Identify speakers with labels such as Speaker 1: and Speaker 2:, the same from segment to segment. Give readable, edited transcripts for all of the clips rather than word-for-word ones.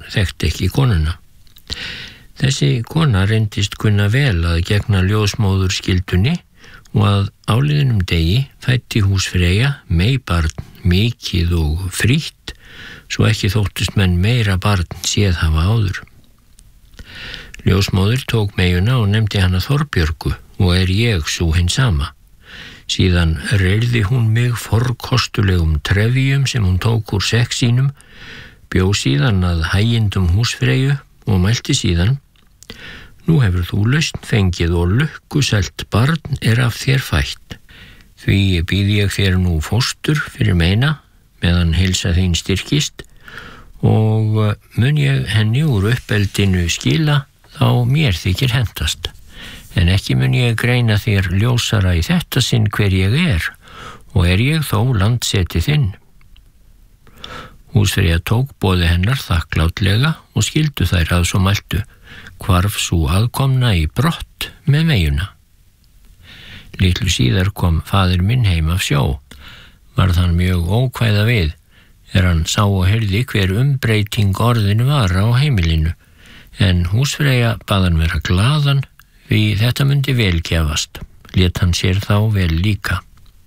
Speaker 1: þekkti ekki konuna. Þessi kona reyndist kunna vel að gegna ljósmóður skyldunni og að áliðinum degi fæddi húsfreyja barn mikið og frítt, svo ekki þóttust menn meira barn séð hafa áður. Ljósmóðir tók meyjuna og nefndi hana Þorbjörgu og ég sú hinn sama. Síðan reyrði hún mig forkostulegum trefjum sem hún tók úr sekk sínum, bjó síðan að hægindum húsfreyju og mælti síðan: Nú hefur þú lausn fengið og lukkuselt barn af þér fætt. Því býð ég þér nú fóstur fyrir meina, meðan heilsa þín styrkist, og mun ég henni úr uppeldinu skila, þá mér þykir hentast. En ekki mun ég greina þér ljósara í þetta sinn hver ég og ég þó landseti þinn. Húsfreyja tók boði hennar þakklátlega og skildu þær að svo mæltu, hvarf sú aðkomna í brott með meyjuna. Litlu síðar kom faðir minn heim af sjó. Varð hann mjög ókvæða við, hann sá og heyrði hver umbreyting orðinu var á heimilinu, en húsfreyja bað hann vera glaðan, því þetta myndi vel gefast, lét hann sér þá vel líka.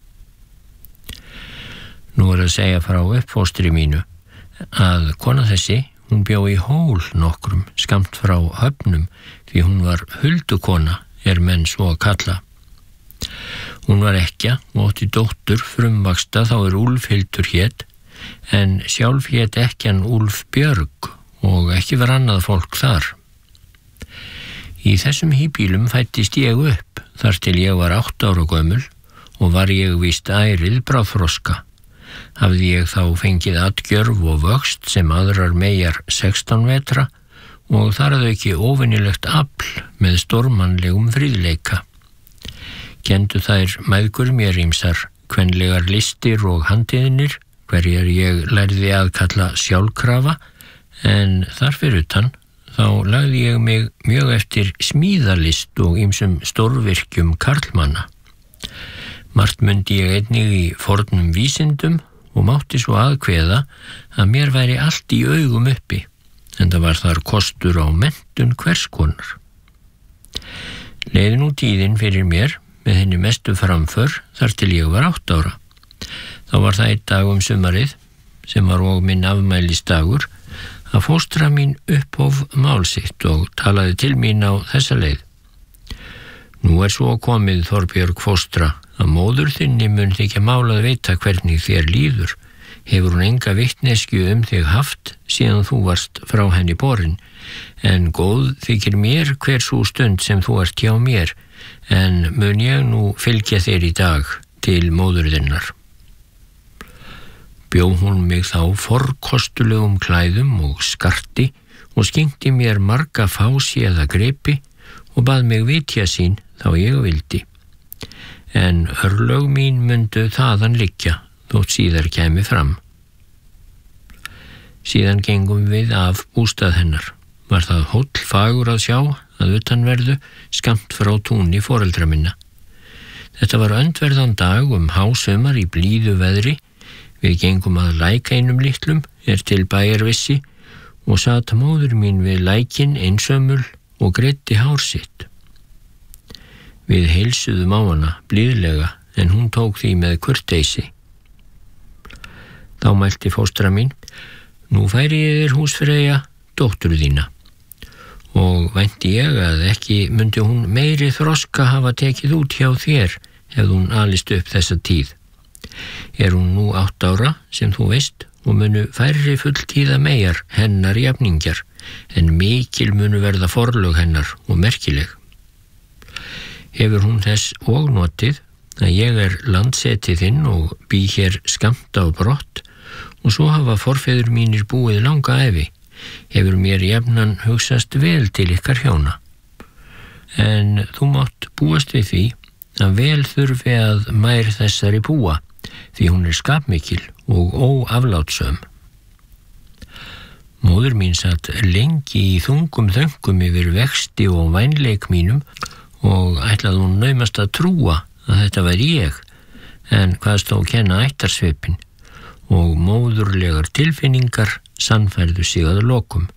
Speaker 1: Nú að segja frá uppfóstri mínu, að kona þessi, hún bjó í hól nokkrum skamt frá Höfnum, því hún var huldukona, menn svo að kalla. Hún var ekkja og átti dóttur frumvaxta þá Úlfhildur hét, en sjálf hét ekkjan Úlfbjörg og ekki var annað fólk þar. Í þessum híbýlum fættist ég upp, þar til ég var 8 ára gömul og var ég víst ærið bráðþroska. Hafði ég þá fengið atgjörf og vöxt sem aðrar meyjar 16 vetra og þar að auki óvenjulegt afl með stórmannlegum fríðleika. Kendu þær mæðgur mér ýmsar kvenlegar listir og handiðinir, hverjar ég lærði að kalla sjálfkrafa, en þar fyrir utan þá lagði ég mig mjög eftir smíðalist og ýmsum stórvirkjum karlmanna. Margt mundi ég einnig í fornum vísindum og mátti svo aðkveða að mér væri allt í augum uppi, en það var þar kostur á menntun hvers konar. Leið nú tíðin fyrir mér með henni mestu framför þar til ég var 8 ára. Þá var það einn dag sumarið, sem var og minn afmælisdagur, að fóstra mín upphóf mál sitt og talaði til mín á þessa leið. Nú svo komið, Þorbjörg fóstra, að móður þinni mun þykja mál að veita hvernig þér líður. Hefur hún enga vitneskju þig haft síðan þú varst frá henni borin, en góð þykir mér hver sú stund sem þú ert hjá mér, en mun ég nú fylgja þér í dag til móður þinnar. Bjó hún mig þá forkostulegum klæðum og skarti og skyngti mér marga fáséða gripi og bað mig vitja sín þá ég vildi. En örlög mín mundu þaðan liggja þótt síðar kæmi fram. Síðan gengum við af bústað hennar. Var það hóll fagur að sjá að utanverðu skamt frá túni foreldra minna. Þetta var öndverðan dag hásumar í blíðu veðri. Við gengum að læk einum litlum til bæjarvissi og sat móður mín við lækinn einsömmul og greiddi hár sitt. Við heilsuðum á hana blíðlega, en hún tók því með kurteisi. Þá mælti fóstra mín: Nú færi ég þér húsfreyja dóttur þína, og vænti ég að ekki mundi hún meiri þroska hafa tekið út hjá þér hefði hún alist upp þessa tíð. Hún nú 8 ára, sem þú veist, og munu færri fulltíða meyjar hennar jafningjar, en mikil munu verða forlög hennar og merkileg. Hefur hún þess og notið að ég landseti þinn og bý hér skamt á brott, og svo hafa forfeður mínir búið langa ævi, hefur mér jafnan hugsast vel til ykkar hjóna. En þú mátt búast við því að vel þurfi að mær þessari búa, því hún skapmikil og óaflátsöm. Móður mín satt lengi í þungum þöngum yfir vexti og vænleik mínum og ætlaði hún naumast að trúa að þetta væri ég, en hvaðst þó kenna ættarsvipinn, og móðurlegar tilfinningar sannfærðu sig að lokum.